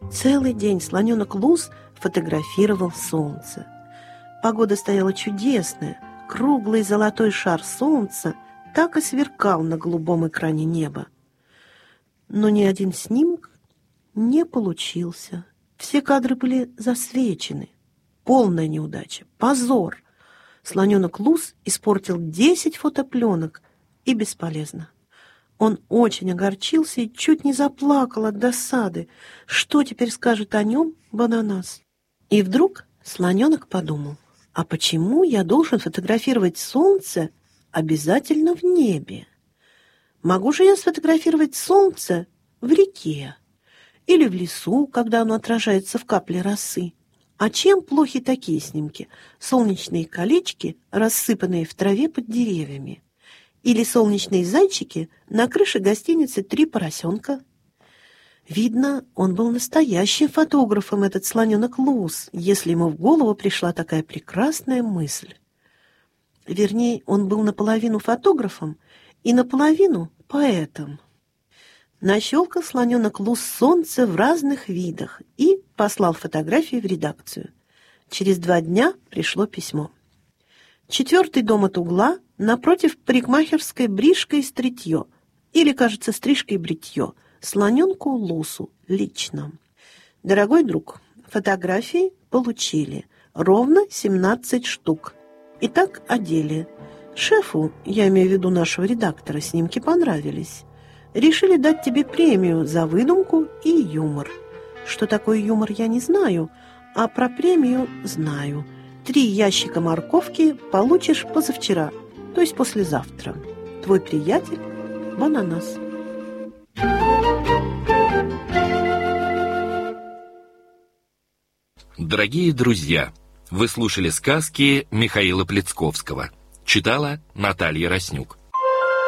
Целый день слоненок Лус фотографировал солнце. Погода стояла чудесная. Круглый золотой шар солнца так и сверкал на голубом экране неба. Но ни один снимок не получился. Все кадры были засвечены. Полная неудача, позор. Слоненок Лус испортил 10 фотопленок, и бесполезно. Он очень огорчился и чуть не заплакал от досады. Что теперь скажет о нем Бананас? И вдруг слоненок подумал: а почему я должен фотографировать солнце обязательно в небе? Могу же я сфотографировать солнце в реке или в лесу, когда оно отражается в капле росы? А чем плохи такие снимки? Солнечные колечки, рассыпанные в траве под деревьями. Или солнечные зайчики на крыше гостиницы «Три поросенка». Видно, он был настоящим фотографом, этот слоненок Лус, если ему в голову пришла такая прекрасная мысль. Вернее, он был наполовину фотографом и наполовину поэтом. Нащелкал слоненок Лус солнце в разных видах и послал фотографии в редакцию. Через 2 дня пришло письмо. 4-й дом от угла, напротив парикмахерской бришка и стритье, или, кажется, стрижка и бритье, слоненку Лусу лично. Дорогой друг, фотографии получили, ровно 17 штук. Итак, о деле. Шефу, я имею в виду нашего редактора, снимки понравились. Решили дать тебе премию за выдумку и юмор. Что такое юмор, я не знаю, а про премию знаю. 3 ящика морковки получишь позавчера, то есть послезавтра. Твой приятель Бананас. Дорогие друзья, вы слушали сказки Михаила Плецковского. Читала Наталья Роснюк.